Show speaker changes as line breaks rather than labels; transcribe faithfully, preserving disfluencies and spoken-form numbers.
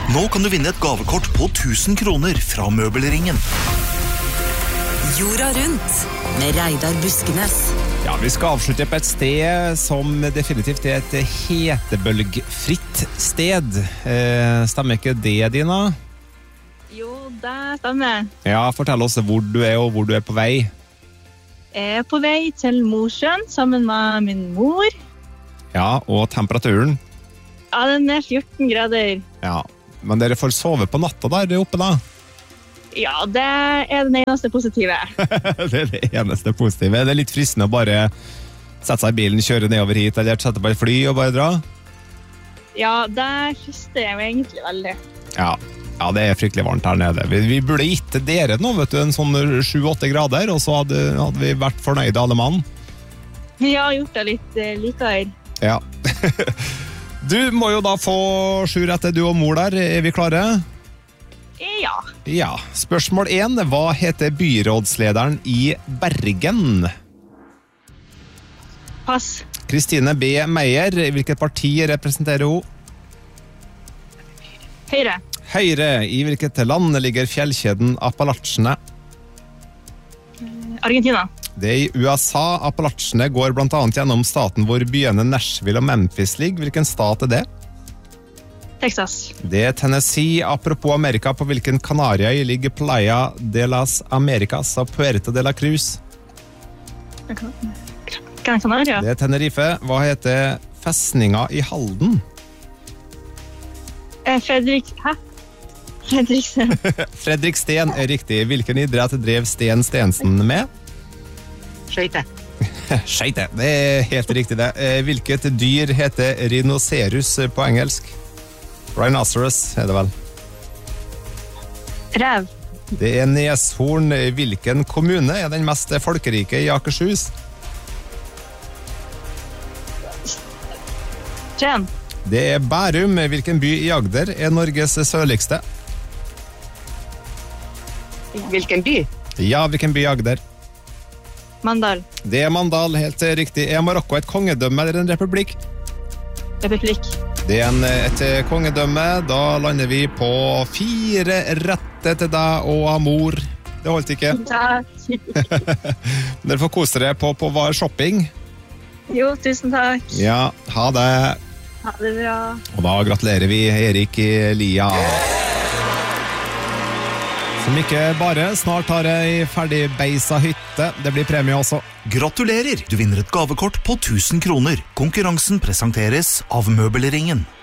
Nå kan du vinne et gavekort på tusen kroner fra Møbelringen.
Jorda rundt med Reidar Buskenes.
Ja, vi skal avslutte på et sted som definitivt er et hetebølgfritt sted. Eh, stemmer ikke det, Dina?
Jo, det stemmer.
Ja, fortell oss hvor du er og hvor du er på vei.
Jeg er på vei til Mosjøen sammen med min mor.
Ja, og temperaturen?
Ja, den er fjorten grader.
Ja, men dere får sove på natta der oppe da?
Ja, det er den eneste positive.
Det er det eneste positive. Det er litt fristende å bare sette seg i bilen, kjøre nedover hit, eller sette på et fly og bare dra?
Ja, det frister jeg jo egentlig veldig.
Ja. Ja, det er fryktelig varmt her nede. Vi, vi burde gitt dere nå, vet du, en sånn sju åtte grader, og så hadde, hadde vi vært fornøyde alle mann.
Vi har gjort det litt uh, likere.
Ja. Du må jo da få sju rette, du og mor der. Er vi klare?
Ja.
Ja. Spørsmål én. Hva heter byrådslederen i Bergen?
Pass.
Kristine B. Meyer. Hvilket parti representerer hun?
Høyre.
Høyre. I hvilket land ligger fjellkjeden Appalachene?
Argentina.
Det er i U S A. Appalachene går blant annet gjennom staten hvor byene Nashville og Memphis ligger. Hvilken stat er det?
Texas.
Det er Tennessee. Apropos Amerika, på hvilken Kanarieøy ligger Playa de las Americas og Puerto de la Cruz?
Gran Canaria.
Det er Tenerife. Hva heter festninga i Halden?
Eh, Fredrik... Hæ? Fredriksen.
Fredriksten er riktig. Hvilken idrett drev Sten Stensen med?
Skøyte.
Skøyte, det er helt riktig det. Hvilket dyr heter rhinoceros på engelsk? Rhinoceros er det vel.
Rev.
Det er Neshorn. Hvilken kommune er den mest folkerike i Akershus?
Skien.
Det er Bærum. Hvilken by i Agder er Norges sørligste?
Hvilken by?
Ja, hvilken by i Agder?
Mandal.
Det er Mandal, helt riktig. Er Marokko et kongedømme eller en republikk?
Republikk.
Det er en, et kongedømme. Da lander vi på fire rette til deg og Amor. Det holdt ikke.
Takk.
Dere får kose dere på, på shopping.
Jo, tusen takk.
Ja, ha det.
Ha det bra.
Og da gratulerer vi Erik Lia. Som ikke bare snart har ei ferdig beisa hytte. Det blir premie også.
Gratulerer! Du vinner et gavekort på tusen kroner. Konkurransen presenteres av Møbelringen.